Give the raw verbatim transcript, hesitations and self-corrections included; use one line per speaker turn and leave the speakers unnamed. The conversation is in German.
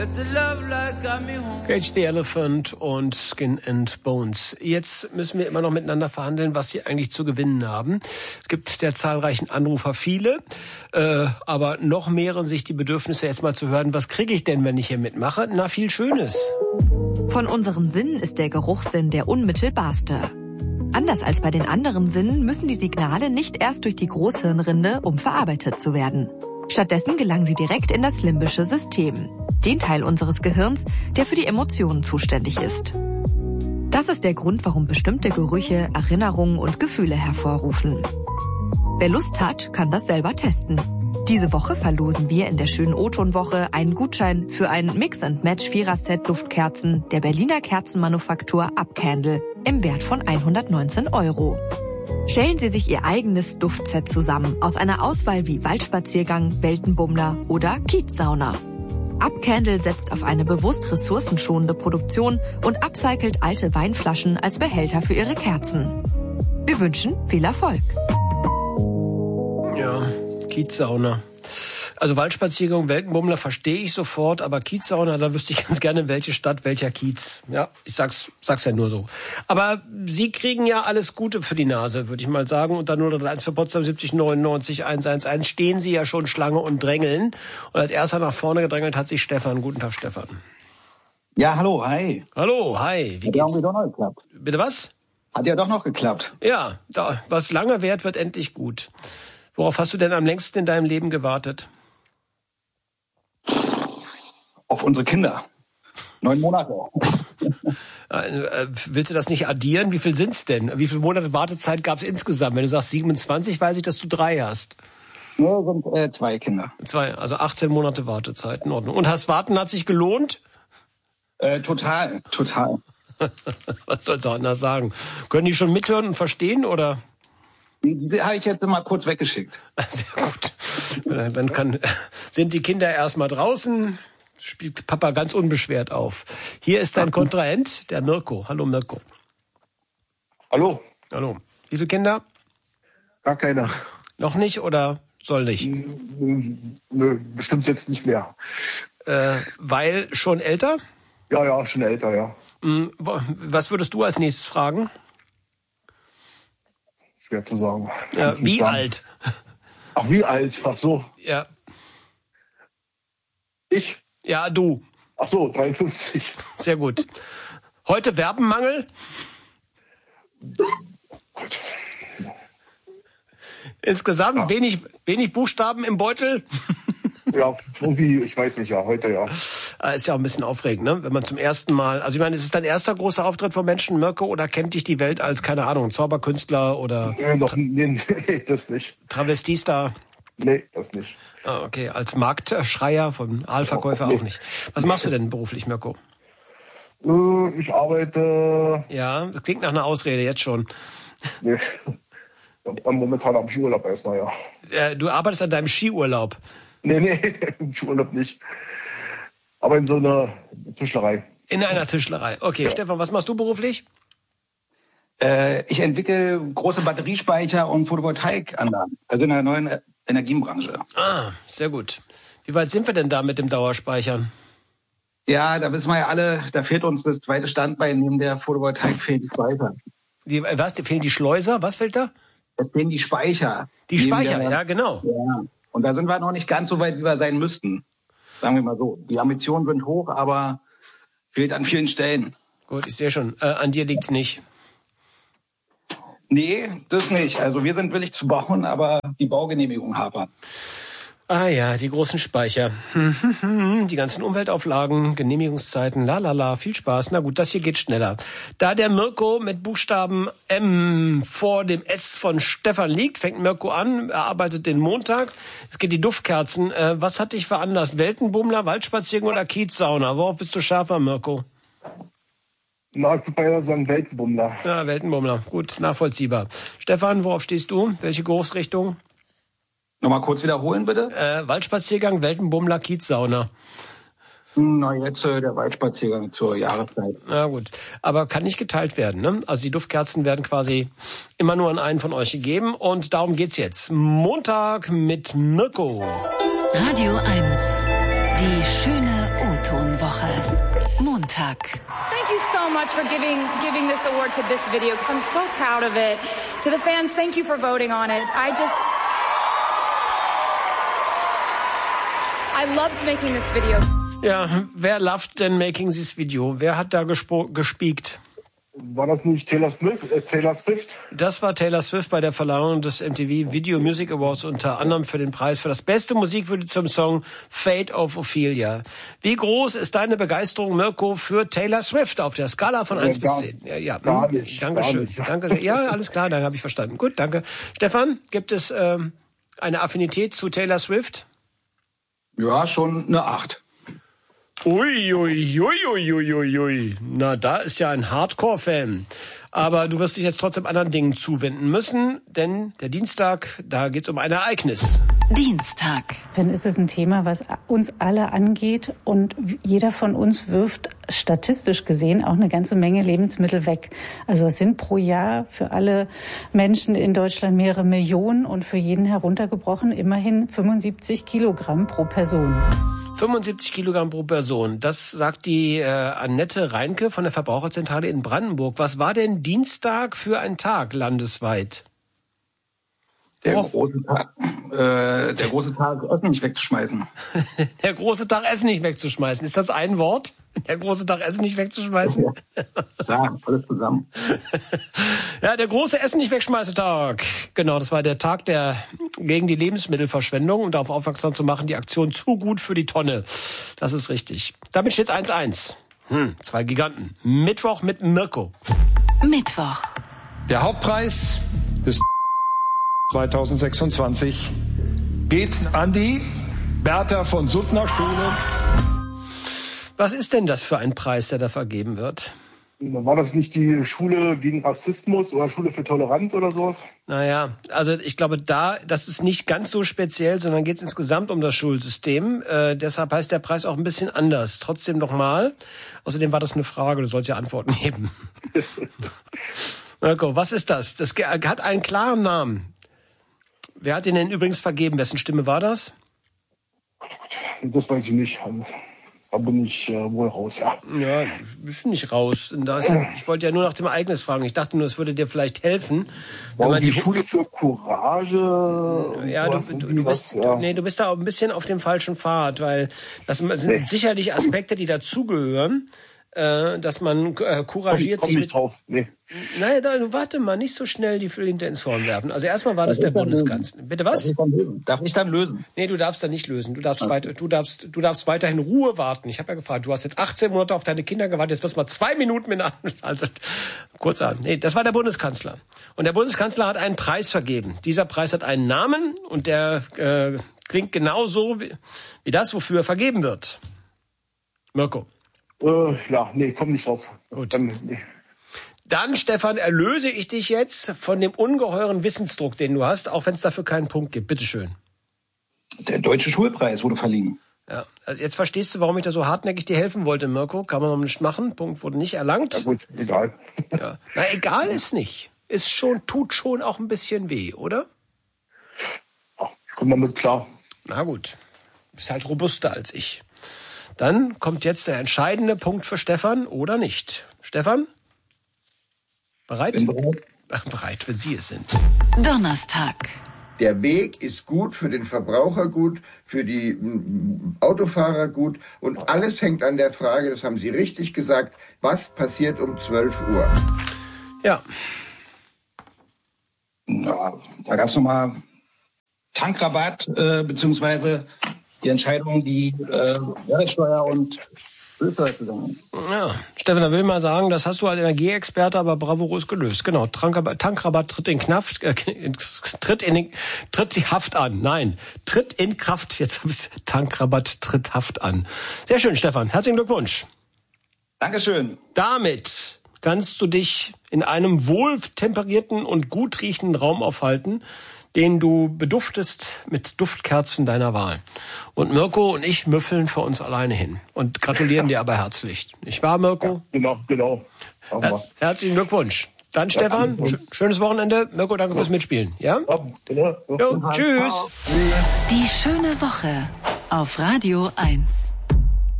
Cage the Elephant und Skin and Bones. Jetzt müssen wir immer noch miteinander verhandeln, was sie eigentlich zu gewinnen haben. Es gibt der zahlreichen Anrufer viele, äh, aber noch mehren sich die Bedürfnisse, jetzt mal zu hören, was kriege ich denn, wenn ich hier mitmache? Na, viel Schönes.
Von unseren Sinnen ist der Geruchssinn der unmittelbarste. Anders als bei den anderen Sinnen müssen die Signale nicht erst durch die Großhirnrinde, um verarbeitet zu werden. Stattdessen gelangen sie direkt in das limbische System, den Teil unseres Gehirns, der für die Emotionen zuständig ist. Das ist der Grund, warum bestimmte Gerüche Erinnerungen und Gefühle hervorrufen. Wer Lust hat, kann das selber testen. Diese Woche verlosen wir in der schönen O-Ton-Woche einen Gutschein für ein Mix-and-Match-Vierer-Set Duftkerzen der Berliner Kerzenmanufaktur Upcandle im Wert von hundertneunzehn Euro. Stellen Sie sich Ihr eigenes Duftset zusammen aus einer Auswahl wie Waldspaziergang, Weltenbummler oder Kiezsauna. Upcandle setzt auf eine bewusst ressourcenschonende Produktion und upcycelt alte Weinflaschen als Behälter für Ihre Kerzen. Wir wünschen viel Erfolg.
Ja, Kiezsauna. Also Waldspaziergang, Weltenbummler verstehe ich sofort, aber Kiezsauna, da wüsste ich ganz gerne, welche Stadt, welcher Kiez. Ja, ich sag's, sag's ja nur so. Aber Sie kriegen ja alles Gute für die Nase, würde ich mal sagen. Unter null drei eins für Potsdam siebzig neunundneunzig hundertelf stehen Sie ja schon Schlange und drängeln. Und als erster nach vorne gedrängelt hat sich Stefan. Guten Tag, Stefan.
Ja, hallo, hi.
Hallo, hi. Wie
Hat
geht's?
ja doch noch geklappt.
Bitte was?
Hat ja doch noch geklappt.
Ja, da, was lange währt, wird endlich gut. Worauf hast du denn am längsten in deinem Leben gewartet?
Auf unsere Kinder. Neun Monate.
äh, willst du das nicht addieren? Wie viel sind's denn? Wie viele Monate Wartezeit gab's insgesamt? Wenn du sagst siebenundzwanzig, weiß ich, dass du drei hast.
Nur sind äh, zwei Kinder.
Zwei, also achtzehn Monate Wartezeit, in Ordnung. Und hast Warten, hat sich gelohnt?
Äh, total, total.
Was sollst du anders sagen? Können die schon mithören und verstehen, oder?
Die, die habe ich jetzt mal kurz weggeschickt.
Sehr gut. Dann kann, sind die Kinder erstmal draußen, spielt Papa ganz unbeschwert auf. Hier ist dein Kontrahent, der Mirko. Hallo Mirko.
Hallo.
Hallo. Wie viele Kinder?
Gar keiner.
Noch nicht oder soll nicht?
Nö, bestimmt jetzt nicht mehr.
Äh, weil schon älter?
Ja, ja, schon älter, ja.
Was würdest du als nächstes fragen?
Schwer zu sagen.
Ja, wie
sagen.
alt?
Ach, wie alt? Ach so.
Ja.
Ich?
Ja, du.
Ach so, dreiundfünfzig.
Sehr gut. Heute Verbenmangel?
Gut.
Insgesamt
ja.
wenig, wenig Buchstaben im Beutel?
Ja, irgendwie, ich weiß nicht, ja, heute ja.
Ist ja auch ein bisschen aufregend, ne? Wenn man zum ersten Mal, also ich meine, ist es dein erster großer Auftritt von Menschen, Mirko, oder kennt dich die Welt als, keine Ahnung, Zauberkünstler oder...
Nee, noch, nee, nee, das nicht.
Travestista?
Nee, das nicht.
Ah, okay, als Marktschreier von Aalverkäufer
nee.
auch nicht. Was machst du denn beruflich, Mirko?
Äh, ich arbeite...
Ja, das klingt nach einer Ausrede, jetzt schon.
Nee, momentan am Skiurlaub erstmal, ja.
Äh, du arbeitest an deinem Skiurlaub?
Nee, nee, im Skiurlaub nicht. Aber in so einer Tischlerei.
In einer Tischlerei. Okay, ja. Stefan, was machst du beruflich?
Äh, ich entwickle große Batteriespeicher und Photovoltaikanlagen. Also in der neuen Energienbranche.
Ah, sehr gut. Wie weit sind wir denn da mit dem Dauerspeichern?
Ja, da wissen wir ja alle, da fehlt uns das zweite Standbein. Neben der Photovoltaik fehlen die Speicher.
Die, was? Fehlen die Schleuser? Was fehlt da?
Es fehlen die Speicher.
Die Speicher,
der,
ja, genau.
Ja. Und da sind wir noch nicht ganz so weit, wie wir sein müssten. Sagen wir mal so. Die Ambitionen sind hoch, aber fehlt an vielen Stellen.
Gut, ich sehe schon. Äh, an dir liegt's nicht.
Nee, das nicht. Also wir sind willig zu bauen, aber die Baugenehmigung hapern.
Ah ja, die großen Speicher. Die ganzen Umweltauflagen, Genehmigungszeiten, la la la, viel Spaß. Na gut, das hier geht schneller. Da der Mirko mit Buchstaben M vor dem S von Stefan liegt, fängt Mirko an, er arbeitet den Montag. Es geht die Duftkerzen. Äh, was hat dich veranlasst? Weltenbummler, Waldspaziergang oder Kiezsauna? Worauf bist du schärfer, Mirko?
Na, ich würde mal sagen Weltenbummler.
Ja, Weltenbummler. Gut, nachvollziehbar. Stefan, worauf stehst du? Welche Geruchsrichtung?
Nochmal kurz wiederholen, bitte.
Äh, Waldspaziergang, Weltenbummler, Kiezsauna.
Na, jetzt äh, der Waldspaziergang zur Jahreszeit.
Na gut, aber kann nicht geteilt werden, ne? Also die Duftkerzen werden quasi immer nur an einen von euch gegeben und darum geht's jetzt. Montag mit Mirko.
Radio eins. Die schöne O-Ton-Woche. Sonntag.
Thank you so much for giving giving this award to this video, because I'm so proud of it. To the fans, thank you for voting on it. I just I loved making this video.
Ja, wer loved denn making this video? Wer hat da gespo- gespiekt?
War das nicht Taylor Swift? Äh, Taylor Swift?
Das war Taylor Swift bei der Verleihung des M T V Video Music Awards, unter anderem für den Preis für das beste Musikvideo zum Song Fate of Ophelia. Wie groß ist deine Begeisterung, Mirko, für Taylor Swift auf der Skala von eins bis zehn? Ja, ja.
Gar nicht.
Dankeschön.
Gar nicht.
Danke. Ja, alles klar, dann habe ich verstanden. Gut, danke. Stefan, gibt es ähm, eine Affinität zu Taylor Swift?
Ja, schon eine acht.
Ui, ui, ui, ui, ui, ui, ui. Na, da ist ja ein Hardcore-Fan. Aber du wirst dich jetzt trotzdem anderen Dingen zuwenden müssen, denn der Dienstag, da geht's um ein Ereignis.
Dienstag.
Dann ist es ein Thema, was uns alle angeht, und jeder von uns wirft statistisch gesehen auch eine ganze Menge Lebensmittel weg. Also es sind pro Jahr für alle Menschen in Deutschland mehrere Millionen und für jeden heruntergebrochen immerhin fünfundsiebzig Kilogramm pro Person.
fünfundsiebzig Kilogramm pro Person. Das sagt die äh, Annette Reinke von der Verbraucherzentrale in Brandenburg. Was war denn Dienstag für ein Tag landesweit?
Der große Tag, äh, der große Tag, Essen nicht wegzuschmeißen.
Der große Tag, Essen nicht wegzuschmeißen. Ist das ein Wort? Der große Tag, Essen nicht wegzuschmeißen?
Ja, alles zusammen.
Ja, der große Essen nicht wegschmeißen Tag. Genau, das war der Tag der gegen die Lebensmittelverschwendung und darauf aufmerksam zu machen, die Aktion zu gut für die Tonne. Das ist richtig. Damit steht's eins eins. Hm, zwei Giganten. Mittwoch mit Mirko.
Mittwoch.
Der Hauptpreis des zwanzig sechsundzwanzig geht an die Bertha von Suttner Schule.
Was ist denn das für ein Preis, der da vergeben wird?
War das nicht die Schule gegen Rassismus oder Schule für Toleranz oder sowas?
Naja, also ich glaube, da, das ist nicht ganz so speziell, sondern geht es insgesamt um das Schulsystem. Äh, deshalb heißt der Preis auch ein bisschen anders. Trotzdem nochmal. Außerdem war das eine Frage, du sollst ja Antworten geben. Mirko, was ist das? Das hat einen klaren Namen. Wer hat den denn übrigens vergeben? Wessen Stimme war das?
Das weiß ich nicht. Da bin ich äh, wohl raus, ja.
Ja, bist du nicht raus. Da ist, ich wollte ja nur nach dem Ereignis fragen. Ich dachte nur, es würde dir vielleicht helfen. Wenn man
die,
die
Schule für Courage.
Ja, du, du, du, bist, was, ja. Nee, du bist da auch ein bisschen auf dem falschen Pfad, weil das sind nee. sicherlich Aspekte, die dazugehören. Äh, dass man äh, couragiert
komm, komm
sich
nicht
mit...
drauf. Nee.
Nein, da, warte mal, nicht so schnell die Flinte ins Horn werfen. Also erstmal war das, das der Bundeskanzler. Bitte was?
Darf ich, Darf ich dann lösen?
Nee, du darfst dann nicht lösen. Du darfst, okay. weiter, du darfst, du darfst weiterhin Ruhe warten. Ich habe ja gefragt, du hast jetzt achtzehn Monate auf deine Kinder gewartet, jetzt wirst du mal zwei Minuten mit einer... Also, kurz an. Nee, das war der Bundeskanzler. Und der Bundeskanzler hat einen Preis vergeben. Dieser Preis hat einen Namen und der äh, klingt genauso wie, wie das, wofür er vergeben wird. Mirko.
Äh, ja, nee, komm nicht drauf.
Gut.
Dann, nee.
Dann, Stefan, erlöse ich dich jetzt von dem ungeheuren Wissensdruck, den du hast, auch wenn es dafür keinen Punkt gibt. Bitteschön.
Der Deutsche Schulpreis wurde verliehen.
Ja, also jetzt verstehst du, warum ich da so hartnäckig dir helfen wollte, Mirko. Kann man noch nicht machen. Punkt wurde nicht erlangt.
Ja gut, egal.
Ja. Na, egal ist nicht. Ist schon, tut schon auch ein bisschen weh, oder?
Ja, ich komme damit klar.
Na gut. Bist halt robuster als ich. Dann kommt jetzt der entscheidende Punkt für Stefan oder nicht. Stefan? Bereit?
Bin bereit.
Ach, bereit, wenn Sie es sind.
Donnerstag.
Der Weg ist gut, für den Verbraucher gut, für die Autofahrer gut und alles hängt an der Frage, das haben Sie richtig gesagt, was passiert um zwölf Uhr?
Ja.
Na, da gab es nochmal Tankrabatt, äh, beziehungsweise die Entscheidung, die äh, Mehrwertsteuer und Ölsteuer zusammen.
Ja, Stefan, da will ich mal sagen, das hast du als Energieexperte aber bravourös gelöst. Genau, Tankrabatt, Tankrabatt tritt in Kraft, äh, tritt in den, tritt die Haft an. Nein, tritt in Kraft. Jetzt habe ich Tankrabatt tritt Haft an. Sehr schön, Stefan. Herzlichen Glückwunsch.
Dankeschön.
Damit kannst du dich in einem wohltemperierten und gut riechenden Raum aufhalten, den du beduftest mit Duftkerzen deiner Wahl. Und Mirko und ich müffeln für uns alleine hin und gratulieren dir aber herzlich. Nicht wahr, Mirko?
Ja, genau, genau.
Her- herzlichen Glückwunsch. Dann, ja, Stefan, sch- schönes Wochenende. Mirko, danke fürs Mitspielen. Ja?
Ja, genau.
Jo, tschüss.
Die schöne Woche auf Radio eins.